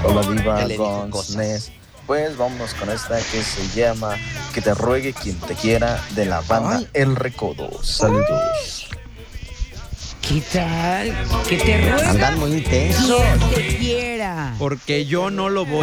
Hola Diva Ya le dije González. cosas. Pues vámonos con esta que se llama Que te ruegue quien te quiera, de la banda Ay. El Recodo. Saludos. ¿Qué tal? Que te ruega Andan muy intensos. quien te quiera. Porque yo no lo voy